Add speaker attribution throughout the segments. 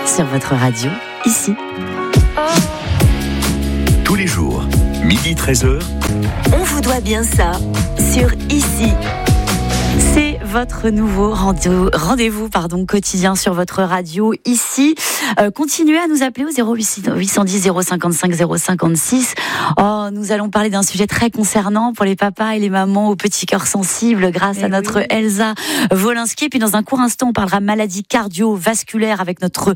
Speaker 1: sur votre radio, ici.
Speaker 2: Tous les jours, 12h-13h.
Speaker 1: On vous doit bien ça, sur Ici. C'est votre nouveau rendez-vous quotidien sur votre radio Ici. Continuez à nous appeler au 0810 055 056. Nous allons parler d'un sujet très concernant pour les papas et les mamans aux petits cœurs sensibles grâce à notre Elsa Wolinski. Et puis dans un court instant, on parlera maladie cardiovasculaire avec notre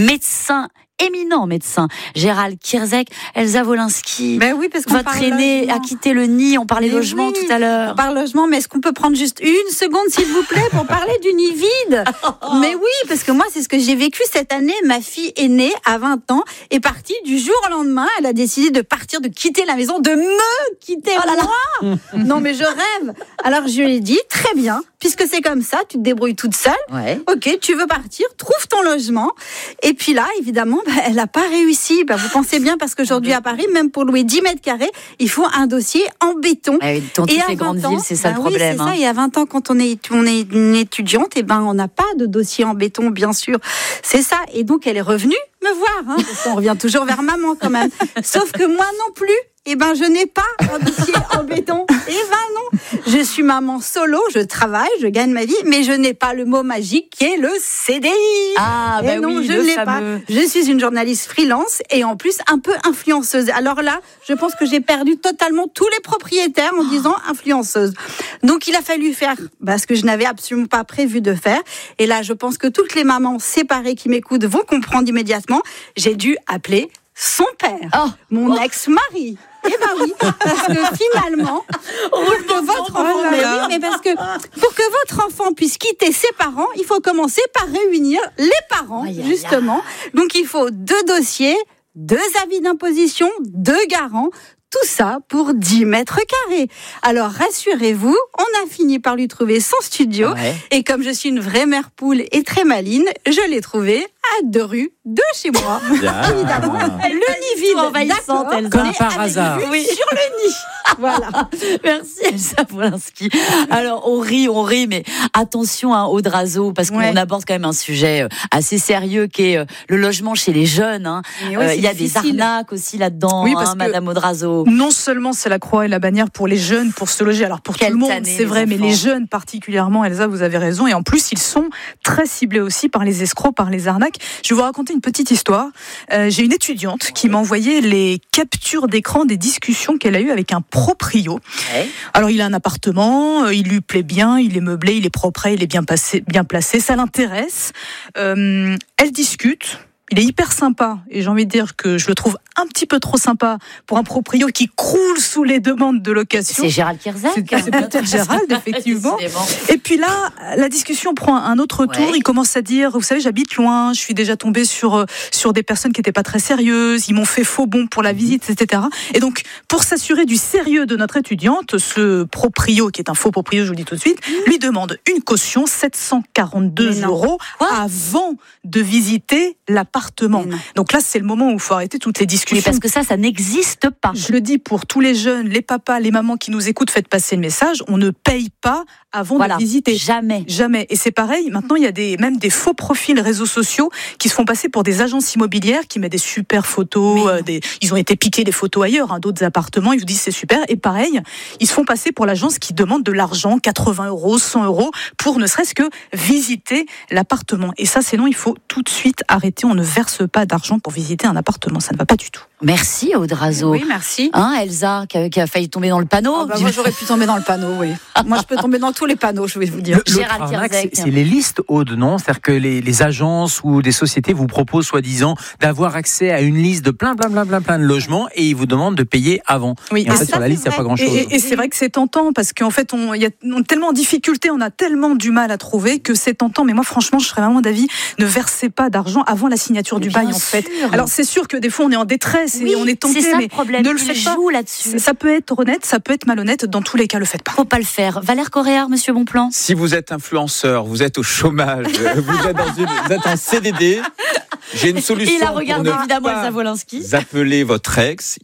Speaker 1: éminent médecin Gérald Kierzek. Elsa Wolinski,
Speaker 3: oui, parce
Speaker 1: votre aîné a quitté le nid, on parlait logement tout à l'heure.
Speaker 3: On parle logement, mais est-ce qu'on peut prendre juste une seconde, s'il vous plaît, pour parler du nid vide? Mais oui, parce que moi, c'est ce que j'ai vécu cette année. Ma fille aînée, à 20 ans, est partie du jour au lendemain. Elle a décidé de partir, de quitter la maison, de me quitter moi. Non, mais je rêve. Alors, je lui ai dit, très bien, puisque c'est comme ça, tu te débrouilles toute seule. Ouais. Ok, tu veux partir, trouve ton logement. Et puis là, évidemment, elle n'a pas réussi. Vous pensez bien, parce qu'aujourd'hui à Paris, même pour louer 10 mètres carrés, il faut un dossier en béton.
Speaker 1: Dans toutes les grandes villes, c'est ça le problème.
Speaker 3: Oui, c'est ça. Et à 20 ans, quand on est une étudiante, on n'a pas de dossier en béton, bien sûr. C'est ça. Et donc, elle est revenue me voir, parce qu'on revient toujours vers maman quand même. Sauf que moi non plus. Je n'ai pas un dossier en béton. Non. Je suis maman solo, je travaille, je gagne ma vie, mais je n'ai pas le mot magique qui est le CDI. Non, je ne l'ai pas. Je suis une journaliste freelance et en plus un peu influenceuse. Alors là, je pense que j'ai perdu totalement tous les propriétaires en disant influenceuse. Donc il a fallu faire ce que je n'avais absolument pas prévu de faire. Et là, je pense que toutes les mamans séparées qui m'écoutent vont comprendre immédiatement. J'ai dû appeler son père, mon ex-mari. Oui, parce que finalement, pour que votre enfant, pour que votre enfant puisse quitter ses parents, il faut commencer par réunir les parents, justement. Donc il faut 2 dossiers, 2 avis d'imposition, 2 garants. Tout ça pour 10 mètres carrés. Alors, rassurez-vous, on a fini par lui trouver son studio. Et comme je suis une vraie mère poule et très maline, je l'ai trouvé à 2 rues de chez moi. Évidemment, le nid vide,
Speaker 1: envahissante, Elsa.
Speaker 4: Comme par hasard.
Speaker 3: Oui, sur le nid. Voilà.
Speaker 1: Merci, Elsa Wolinski. Alors, on rit, mais attention au Drazo, parce qu'on aborde quand même un sujet assez sérieux qui est le logement chez les jeunes. Il y a des arnaques aussi là-dedans, Madame Odrazo.
Speaker 5: Non seulement c'est la croix et la bannière pour les jeunes pour se loger, alors pour tout le monde, c'est vrai, mais les jeunes particulièrement, Elsa, vous avez raison, et en plus ils sont très ciblés aussi par les escrocs, par les arnaques. Je vais vous raconter une petite histoire. J'ai une étudiante qui m'a envoyé les captures d'écran des discussions qu'elle a eues avec un proprio. Alors il a un appartement, il lui plaît bien, il est meublé, il est propre, il est bien placé, ça l'intéresse. Elle discute. Il est hyper sympa et j'ai envie de dire que je le trouve un petit peu trop sympa pour un proprio qui croule sous les demandes de location.
Speaker 1: C'est Gérald Kierzek.
Speaker 5: C'est peut-être Gérald, effectivement. Et puis là, la discussion prend un autre tour. Il commence à dire, vous savez, j'habite loin, je suis déjà tombé sur des personnes qui n'étaient pas très sérieuses, ils m'ont fait faux bon pour la visite, etc. Et donc, pour s'assurer du sérieux de notre étudiante, ce proprio, qui est un faux proprio, je vous le dis tout de suite, lui demande une caution, 742 € avant de visiter l'appartement. Donc là, c'est le moment où il faut arrêter toutes les discussions.
Speaker 1: Oui, parce que ça n'existe pas.
Speaker 5: Je le dis pour tous les jeunes, les papas, les mamans qui nous écoutent, faites passer le message. On ne paye pas avant de visiter.
Speaker 1: Jamais.
Speaker 5: Et c'est pareil, maintenant, il y a même des faux profils réseaux sociaux qui se font passer pour des agences immobilières qui mettent des super photos. Ils ont été piqués des photos ailleurs, d'autres appartements. Ils vous disent c'est super. Et pareil, ils se font passer pour l'agence qui demande de l'argent, 80 €, 100 € pour ne serait-ce que visiter l'appartement. Et ça, sinon, il faut tout de suite arrêter. On ne verse pas d'argent pour visiter un appartement. Ça ne va pas du tout.
Speaker 1: Merci, Odrazo.
Speaker 3: Oui, merci.
Speaker 1: Elsa, qui a failli tomber dans le panneau.
Speaker 3: Moi, j'aurais pu tomber dans le panneau, oui. Moi, je peux tomber dans tous les panneaux, je vais vous dire.
Speaker 4: Gérald Kierzek, c'est les listes, Aude, non? C'est-à-dire que les agences ou des sociétés vous proposent, soi-disant, d'avoir accès à une liste de plein de logements et ils vous demandent de payer avant.
Speaker 5: Oui,
Speaker 4: et en fait, sur la liste, il n'y a pas grand-chose.
Speaker 5: Et c'est vrai que c'est tentant parce qu'en fait, on est tellement en difficulté, on a tellement du mal à trouver que c'est tentant. Mais moi, franchement, je serais vraiment d'avis, ne versez pas d'argent avant la signature du bail, en fait. Alors, c'est sûr que des fois, on est en détresse et on est tenté,
Speaker 1: c'est ça
Speaker 5: mais
Speaker 1: le problème.
Speaker 5: ne le faites pas.
Speaker 1: Là-dessus.
Speaker 5: Ça peut être honnête, ça peut être malhonnête. Dans tous les cas, le faites pas.
Speaker 1: Faut pas le faire. Valère Coréard, Monsieur Bonplan.
Speaker 6: Si vous êtes influenceur, vous êtes au chômage, vous êtes en CDD, j'ai une solution.
Speaker 1: Il a regardé
Speaker 6: pour ne
Speaker 1: évidemment
Speaker 6: pas
Speaker 1: Elsa Wolinski.
Speaker 6: appeler votre ex. Il y a la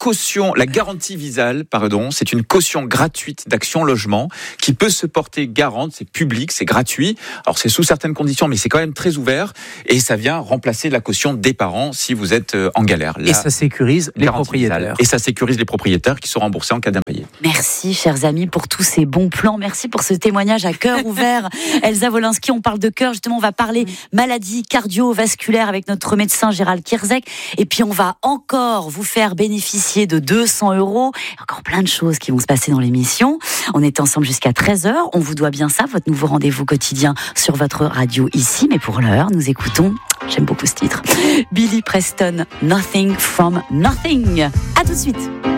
Speaker 6: la garantie Visale, c'est une caution gratuite d'Action Logement qui peut se porter garante, c'est public, c'est gratuit. Alors c'est sous certaines conditions, mais c'est quand même très ouvert et ça vient remplacer la caution des parents si vous êtes en galère.
Speaker 4: Et ça sécurise les propriétaires.
Speaker 6: Visale. Et ça sécurise les propriétaires qui sont remboursés en cas d'impayé.
Speaker 1: Merci, chers amis, pour tous ces bons plans. Merci pour ce témoignage à cœur ouvert. Elsa Wolinski, on parle de cœur. Justement, on va parler maladies cardiovasculaires avec notre médecin Gérald Kierzek. Et puis, on va encore vous faire bénéficier de 200 €. Encore plein de choses qui vont se passer dans l'émission. On est ensemble jusqu'à 13h. On vous doit bien ça, votre nouveau rendez-vous quotidien sur votre radio ici. Mais pour l'heure, nous écoutons, j'aime beaucoup ce titre, Billy Preston, Nothing from Nothing. À tout de suite.